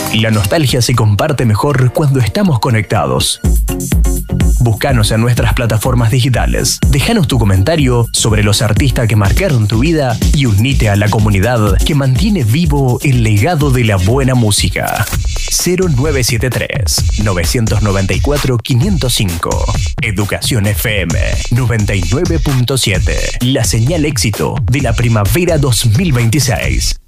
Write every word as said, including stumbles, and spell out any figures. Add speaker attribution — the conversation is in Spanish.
Speaker 1: La nostalgia se comparte mejor cuando estamos conectados. Búscanos en nuestras plataformas digitales. Déjanos tu comentario sobre los artistas que marcaron tu vida y unite a la comunidad que mantiene vivo el legado de la buena música. cero nueve siete tres, nueve nueve cuatro, cinco cero cinco. Educación F M noventa y nueve punto siete. La señal éxito de la primavera dos mil veintiséis.